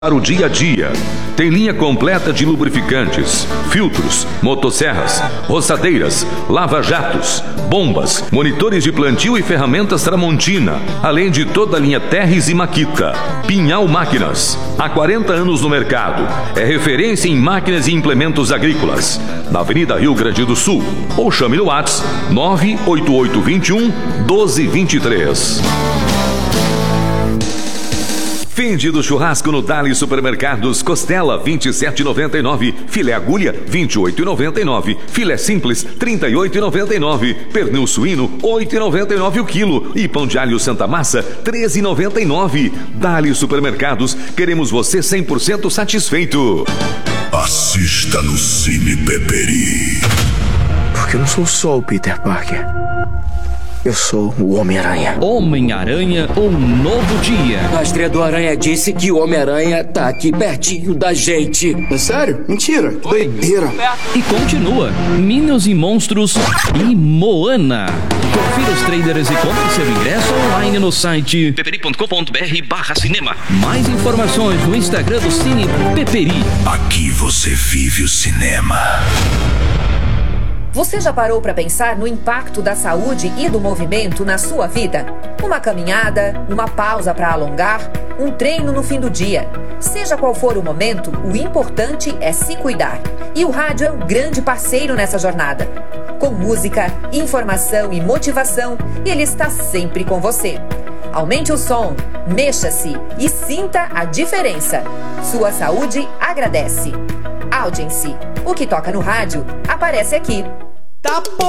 Para o dia a dia, tem linha completa de lubrificantes, filtros, motosserras, roçadeiras, lava-jatos, bombas, monitores de plantio e ferramentas Tramontina, além de toda a linha Terres e Makita. Pinhal Máquinas, há 40 anos no mercado, é referência em máquinas e implementos agrícolas, na Avenida Rio Grande do Sul, ou chame no WhatsApp 98821-1223. Fim do churrasco no Dali Supermercados. Costela 27,99, filé agulha 28,99, filé simples 38,99, pernil suíno 8,99 o quilo e pão de alho Santa Massa 13,99. Dali Supermercados, queremos você 100% satisfeito. Assista no Cine Peperi. Porque eu não sou só o Peter Parker. Eu sou o Homem-Aranha. Homem-Aranha, um novo dia. O rastreador Aranha disse que o Homem-Aranha tá aqui pertinho da gente. É sério? Mentira. Que doideira. E continua. Minions e Monstros e Moana. Confira os trailers e compre seu ingresso online no site peperi.com.br/cinema. Mais informações no Instagram do Cine Peperi. Aqui você vive o cinema. Você já parou para pensar no impacto da saúde e do movimento na sua vida? Uma caminhada, uma pausa para alongar, um treino no fim do dia. Seja qual for o momento, o importante é se cuidar. E o rádio é um grande parceiro nessa jornada. Com música, informação e motivação, ele está sempre com você. Aumente o som, mexa-se e sinta a diferença. Sua saúde agradece. Audience. O que toca no rádio aparece aqui. Tá bom.